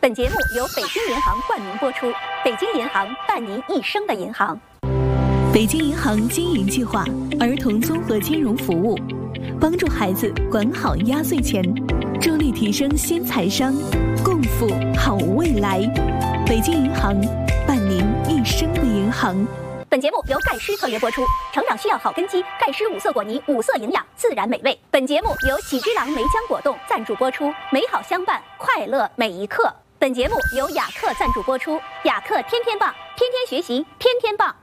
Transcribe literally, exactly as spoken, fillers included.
本节目由北京银行冠名播出。北京银行伴您一生的银行。 北京银行经营计划儿童综合金融服务，帮助孩子管好压岁钱，助力提升新财商，共赴好未来。北京银行伴您一生的银行。 本节目由钙师特约播出，成长需要好根基，钙师五色果泥，五色营养，自然美味。本节目由喜之郎梅浆果冻赞助播出，美好相伴，快乐每一刻。本节目由雅克赞助播出，雅克天天棒，天天学习，天天棒。